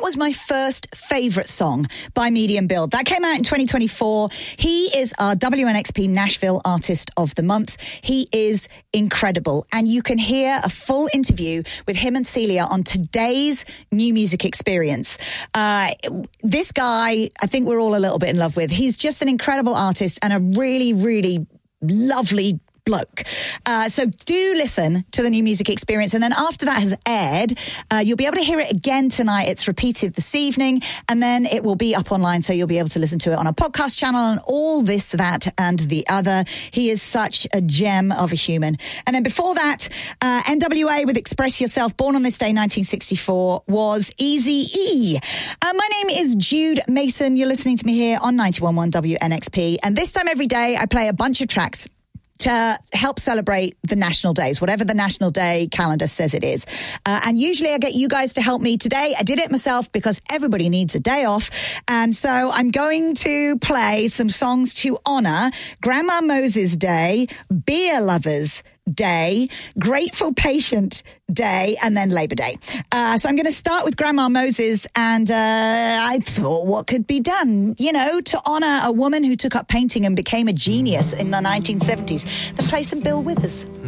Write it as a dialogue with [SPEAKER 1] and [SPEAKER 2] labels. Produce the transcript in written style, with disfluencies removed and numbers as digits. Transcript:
[SPEAKER 1] was my first favourite song by Medium Build. That came out in 2024. He is our WNXP Nashville Artist of the Month. He is incredible. And you can hear a full interview with him and Celia on today's New Music Experience. This guy, I think we're all a little bit in love with. He's just an incredible artist and a really, really lovely bloke. So do listen to the New Music Experience. And then after that has aired, you'll be able to hear it again tonight. It's repeated this evening, and then it will be up online. So you'll be able to listen to it on a podcast channel and all this, that, and the other. He is such a gem of a human. And then before that, NWA with Express Yourself, born on this day, 1964, was Eazy-E. My name is Jude Mason. You're listening to me here on 91.1 WNXP. And this time every day, I play a bunch of tracks to help celebrate the national days, whatever the national day calendar says it is. And usually I get you guys to help me. Today I did it myself because everybody needs a day off. And so I'm going to play some songs to honor Grandma Moses Day, Beer Lovers Day, Grateful Patient Day, and then Labor Day. So I'm going to start with Grandma Moses, and I thought what could be done, you know, to honor a woman who took up painting and became a genius in the 1970s. Then play some Bill Withers.